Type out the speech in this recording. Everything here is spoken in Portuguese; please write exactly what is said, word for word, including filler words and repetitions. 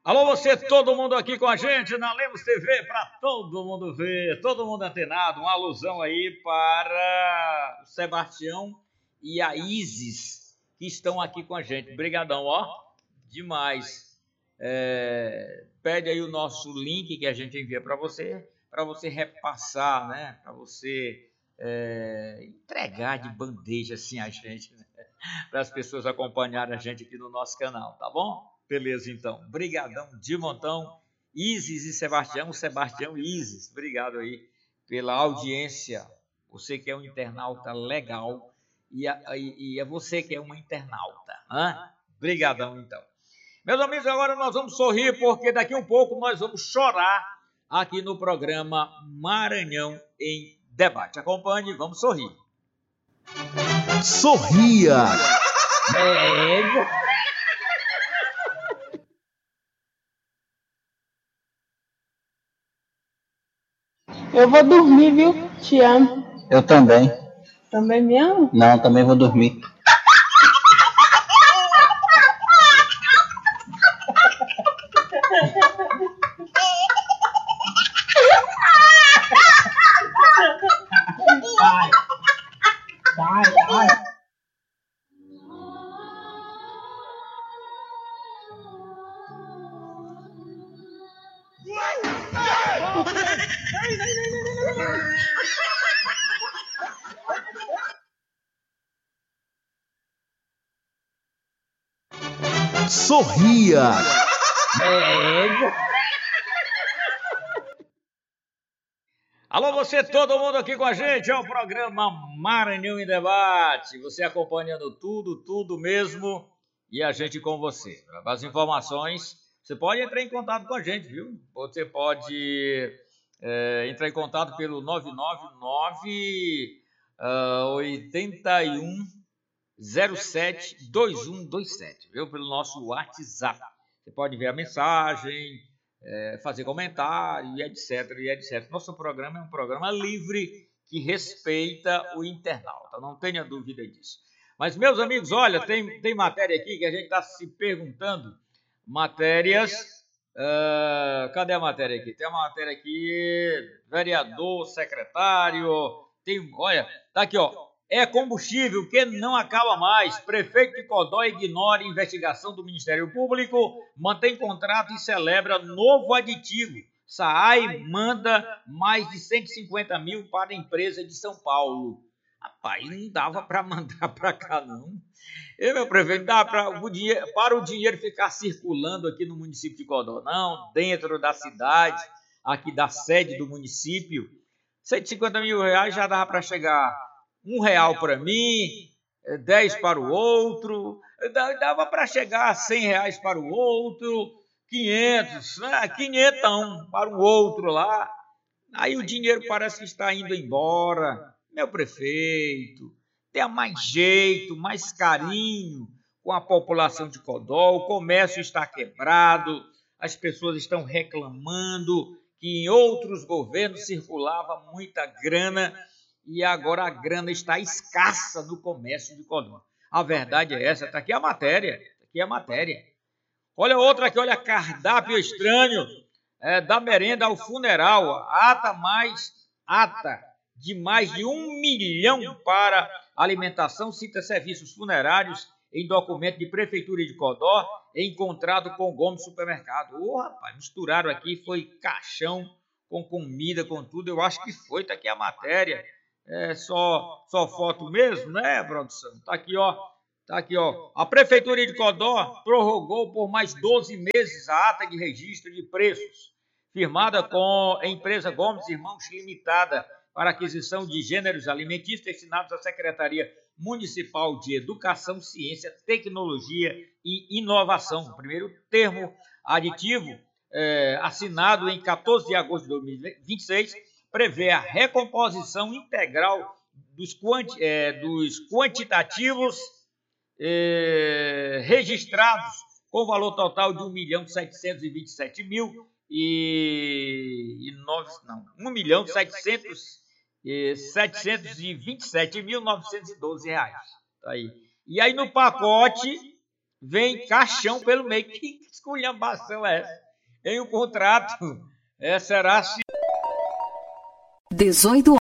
Alô, você, todo mundo aqui com a gente na Lemos T V, para todo mundo ver, todo mundo antenado, uma alusão aí para o Sebastião e a Isis, que estão aqui com a gente. Obrigadão, ó, demais. É, pede aí o nosso link que a gente envia para você, para você repassar, né, para você é, entregar de bandeja assim a gente, né? Para as pessoas acompanharem a gente aqui no nosso canal, tá bom? Beleza, então. Brigadão de montão. Isis e Sebastião, Sebastião e Isis, obrigado aí pela audiência. Você que é um internauta legal e, a, e, e é você que é uma internauta. Hein? Brigadão, então. Meus amigos, agora nós vamos sorrir porque daqui a um pouco nós vamos chorar aqui no programa Maranhão em Debate. Acompanhe, vamos sorrir. Sorria! É. Eu vou dormir, viu? Te amo. Eu também. Também me amo? Não, também vou dormir. Vai. Vai, vai. Sorria! É. Alô, você, todo mundo aqui com a gente, é o programa Maranhão em Debate. Você acompanhando tudo, tudo mesmo, e a gente com você. As informações, você pode entrar em contato com a gente, viu? Você pode é, entrar em contato pelo nove nove nove, oito um, zero sete, dois um dois sete, viu? Pelo nosso WhatsApp. Você pode ver a mensagem, É, fazer comentário e etc, e etc. Nosso programa é um programa livre que respeita o internauta, não tenha dúvida disso. Mas, meus amigos, olha, tem, tem matéria aqui que a gente está se perguntando, matérias, uh, cadê a matéria aqui? Tem uma matéria aqui, vereador, secretário, tem, olha, tá aqui, ó. É combustível que não acaba mais. Prefeito de Codó ignora investigação do Ministério Público, mantém contrato e celebra novo aditivo. SAAI manda mais de cento e cinquenta mil para a empresa de São Paulo. Rapaz, não dava para mandar para cá, não. E, meu prefeito, dá pra, o dinheiro, para o dinheiro ficar circulando aqui no município de Codó, não, dentro da cidade, aqui da sede do município. cento e cinquenta mil reais já dava para chegar... Um real para mim, dez para o outro, dava para chegar a cem reais para o outro, quinhentos, né? quinhentão para o outro lá. Aí o dinheiro parece que está indo embora. Meu prefeito, tenha mais jeito, mais carinho com a população de Codó. O comércio está quebrado, as pessoas estão reclamando que em outros governos circulava muita grana, e agora a grana está escassa no comércio de Codó. A verdade é essa, está aqui a matéria, tá aqui a matéria. Olha outra aqui, olha, cardápio estranho, é, da merenda ao funeral, ata mais, ata de mais de um milhão para alimentação, cita serviços funerários em documento de Prefeitura de Codó, encontrado com Gomes Supermercado. Ô, rapaz, misturaram aqui, foi caixão com comida, com tudo, eu acho que foi, está aqui a matéria. É só, só foto mesmo, né, produção? Tá aqui, ó. Tá aqui, ó. A Prefeitura de Codó prorrogou por mais doze meses a ata de registro de preços, firmada com a empresa Gomes Irmãos Limitada para aquisição de gêneros alimentícios destinados à Secretaria Municipal de Educação, Ciência, Tecnologia e Inovação. O primeiro termo aditivo, é, assinado em quatorze de agosto de dois mil e vinte e seis, prevê a recomposição integral dos, quanti, é, dos quantitativos é, registrados com valor total de um milhão setecentos e vinte e sete mil e, e nove, não, um milhão setecentos e vinte e sete mil novecentos e doze reais. Tá aí. E aí no pacote vem caixão pelo meio. Que esculhambação é essa? Em um contrato, é, será se... dezoito